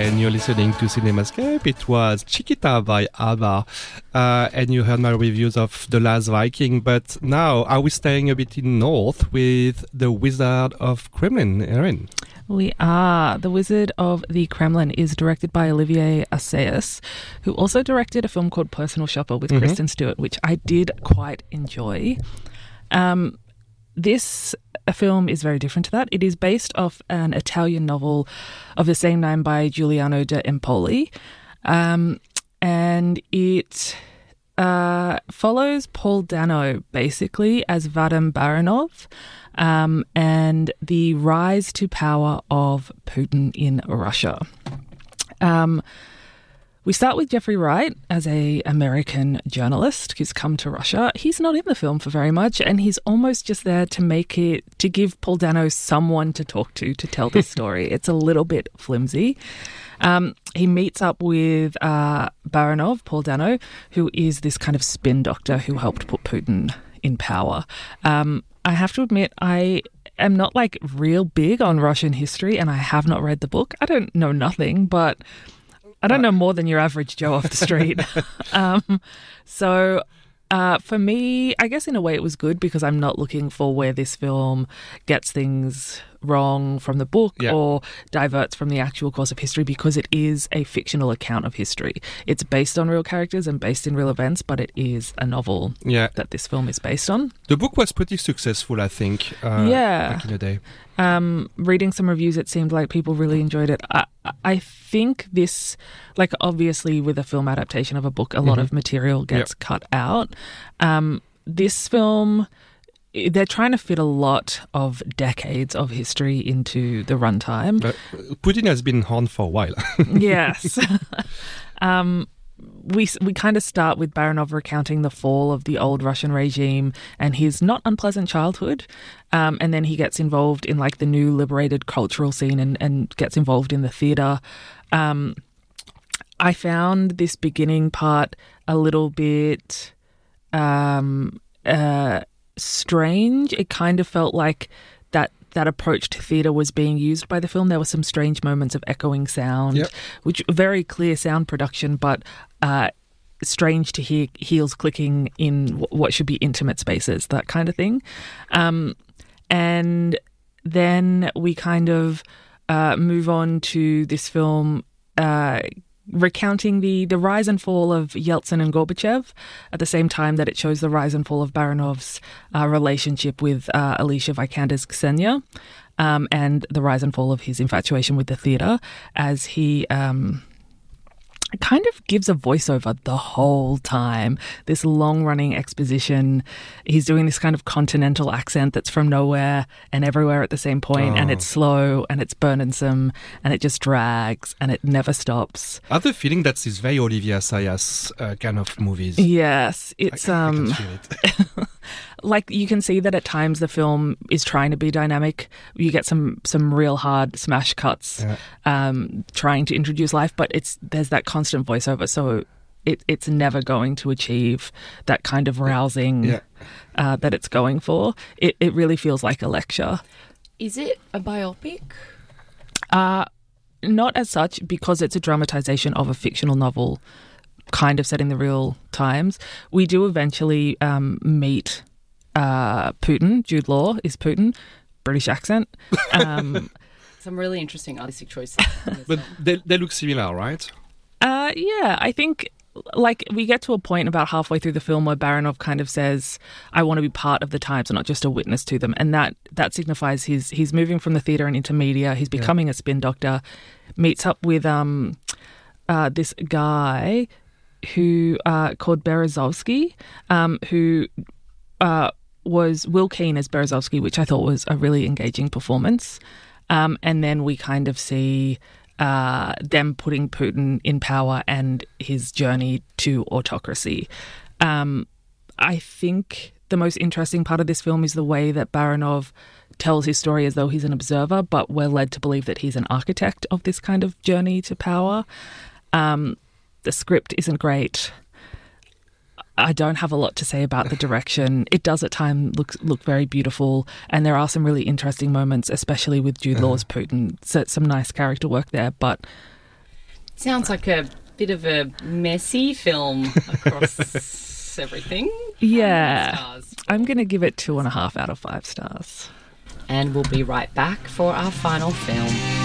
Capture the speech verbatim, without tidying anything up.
and you're listening to Cinemascape. It was Chiquita by ABBA, uh, and you heard my reviews of The Last Viking. But now, are we staying a bit in north with The Wizard of Kremlin, Erin? We are. The Wizard of the Kremlin is directed by Olivier Assayas, who also directed a film called Personal Shopper with mm-hmm. Kristen Stewart, which I did quite enjoy. Um, this film is very different to that. It is based off an Italian novel of the same name by Giuliano de Empoli, um, and it uh, follows Paul Dano basically as Vadim Baranov, Um, and the rise to power of Putin in Russia. Um, we start with Jeffrey Wright as a American journalist who's come to Russia. He's not in the film for very much, and he's almost just there to make it, to give Paul Dano someone to talk to, to tell this story. It's a little bit flimsy. Um, he meets up with uh, Baranov, Paul Dano, who is this kind of spin doctor who helped put Putin in power. Um, I have to admit, I am not like real big on Russian history, and I have not read the book. I don't know nothing, but I don't know more than your average Joe off the street. um, so uh, for me, I guess in a way it was good because I'm not looking for where this film gets things wrong from the book yeah. or diverts from the actual course of history, because it is a fictional account of history. It's based on real characters and based in real events, but it is a novel yeah. that this film is based on. The book was pretty successful, I think, uh, yeah. back in the day. Um, reading some reviews, it seemed like people really enjoyed it. I, I think this, like obviously with a film adaptation of a book, a mm-hmm. lot of material gets yep. cut out. Um, this film, they're trying to fit a lot of decades of history into the runtime. Uh, Putin has been on for a while. yes. um, we we kind of start with Baranov recounting the fall of the old Russian regime and his not unpleasant childhood. Um, and then he gets involved in like the new liberated cultural scene and, and gets involved in the theatre. Um, I found this beginning part a little bit um, uh, strange. It kind of felt like that that approach to theatre was being used by the film. There were some strange moments of echoing sound, yep. which very clear sound production, but uh, strange to hear heels clicking in w- what should be intimate spaces, that kind of thing. Um, and then we kind of uh, move on to this film uh, recounting the, the rise and fall of Yeltsin and Gorbachev at the same time that it shows the rise and fall of Baranov's uh, relationship with uh, Alicia Vikander's Ksenia, um, and the rise and fall of his infatuation with the theatre as he um, kind of gives a voiceover the whole time, this long-running exposition. He's doing this kind of continental accent that's from nowhere and everywhere at the same point, oh. and it's slow and it's burdensome and it just drags and it never stops. I have the feeling that's this very Olivier Assayas uh, kind of movies. Yes, it's I, um, I can feel it. Like you can see that at times the film is trying to be dynamic. You get some some real hard smash cuts, yeah. um, trying to introduce life, but it's there's that constant voiceover, so it it's never going to achieve that kind of rousing yeah. uh, that it's going for. It it really feels like a lecture. Is it a biopic? Uh not as such, because it's a dramatization of a fictional novel, kind of set in the real times. We do eventually um, meet. Uh, Putin, Jude Law is Putin, British accent. Um, Some really interesting artistic choices. But they, they look similar, right? Uh, yeah, I think like we get to a point about halfway through the film where Baranov kind of says, I want to be part of the times and not just a witness to them. And that, that signifies he's, he's moving from the theatre and into media. He's becoming yeah. a spin doctor, meets up with um, uh, this guy who uh, called Berezovsky, um, who... Uh, was Will Keane as Berezovsky, which I thought was a really engaging performance. Um, and then we kind of see uh, them putting Putin in power and his journey to autocracy. Um, I think the most interesting part of this film is the way that Baranov tells his story as though he's an observer, but we're led to believe that he's an architect of this kind of journey to power. Um, the script isn't great. I don't have a lot to say about the direction. It does at times look look very beautiful, and there are some really interesting moments, especially with Jude Law's Putin. So some nice character work there, but Sounds like a bit of a messy film across everything. Yeah. Stars. I'm going to give it two and a half out of five stars. And we'll be right back for our final film.